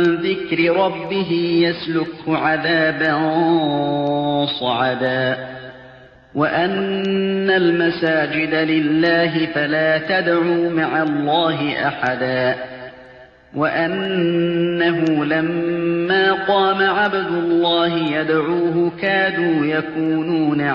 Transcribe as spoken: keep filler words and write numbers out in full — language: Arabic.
ذِكْرِ رَبِّهِ يَسْلُكْهُ عَذَابًا صَعَدًا وَأَنَّ الْمَسَاجِدَ لِلَّهِ فَلَا تَدْعُوا مَعَ اللَّهِ أَحَدًا وَأَنَّهُ لَمَّا قَامَ عَبْدُ اللَّهِ يَدْعُوهُ كَادُوا يَكُونُونَ